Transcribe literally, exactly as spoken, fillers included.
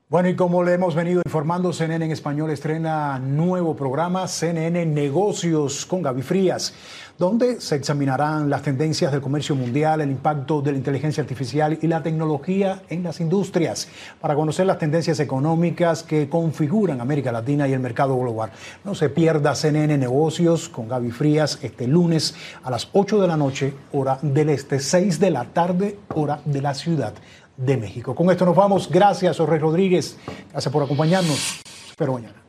Bueno, y como le hemos venido informando, C N N en español estrena nuevo programa, C N N Negocios con Gaby Frías, donde se examinarán las tendencias del comercio mundial, el impacto de la inteligencia artificial y la tecnología en las industrias, para conocer las tendencias económicas que configuran América Latina y el mercado global. No se pierda C N N Negocios con Gaby Frías este lunes a las ocho de la noche, hora del este, seis de la tarde, hora de la Ciudad de México. Con esto nos vamos. Gracias, Jorge Rodríguez. Gracias por acompañarnos. Espero mañana.